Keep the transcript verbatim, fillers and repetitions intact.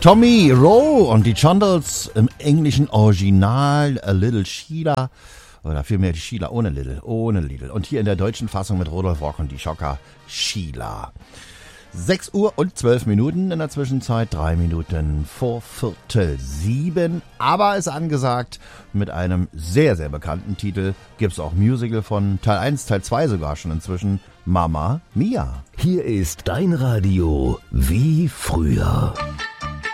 Tommy Rowe und die Chondles im englischen Original A Little Sheila. Oder vielmehr die Sheila ohne Little, ohne Little. Und hier in der deutschen Fassung mit Rudolf Rock und die Schocker Sheila. sechs Uhr und zwölf Minuten in der Zwischenzeit, drei Minuten vor Viertel sieben. Aber ist angesagt mit einem sehr, sehr bekannten Titel. Gibt's auch Musical von Teil eins, Teil zwei sogar schon inzwischen. Mamma Mia. Hier ist dein Radio wie früher.